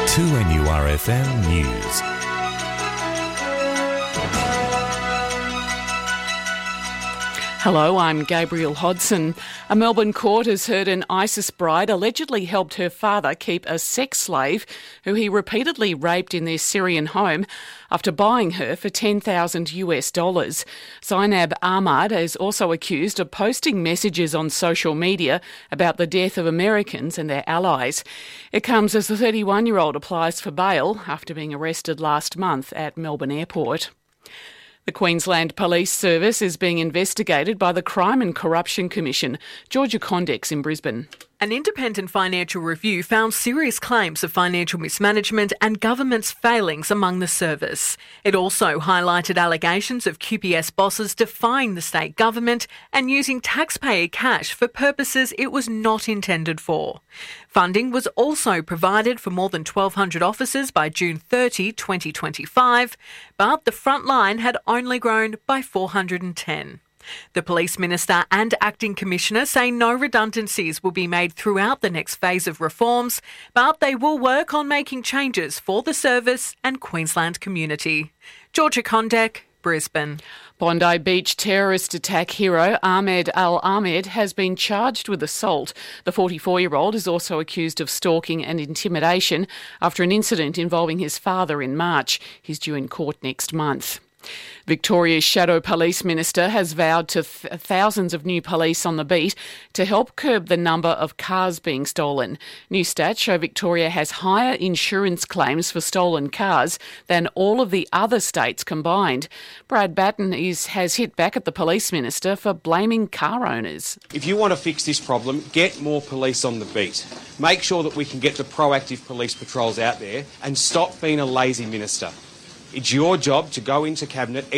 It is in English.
2NURFM News. Hello, I'm Gabrielle Hodson. A Melbourne court has heard an ISIS bride allegedly helped her father keep a sex slave who he repeatedly raped in their Syrian home after buying her for $10,000. Zainab Ahmad is also accused of posting messages on social media about the death of Americans and their allies. It comes as the 31-year-old applies for bail after being arrested last month at Melbourne Airport. The Queensland Police Service is being investigated by the Crime and Corruption Commission. Georgia Condex in Brisbane. An independent financial review found serious claims of financial mismanagement and government's failings among the service. It also highlighted allegations of QPS bosses defying the state government and using taxpayer cash for purposes it was not intended for. Funding was also provided for more than 1,200 officers by June 30, 2025, but the front line had only grown by 410. The Police Minister and Acting Commissioner say no redundancies will be made throughout the next phase of reforms, but they will work on making changes for the service and Queensland community. Georgia Condek, Brisbane. Bondi Beach terrorist attack hero Ahmed Al-Ahmed has been charged with assault. The 44-year-old is also accused of stalking and intimidation after an incident involving his father in March. He's due in court next month. Victoria's Shadow Police Minister has vowed to thousands of new police on the beat to help curb the number of cars being stolen. New stats show Victoria has higher insurance claims for stolen cars than all of the other states combined. Brad Batten has hit back at the Police Minister for blaming car owners. If you want to fix this problem, get more police on the beat. Make sure that we can get the proactive police patrols out there and stop being a lazy minister. It's your job to go into Cabinet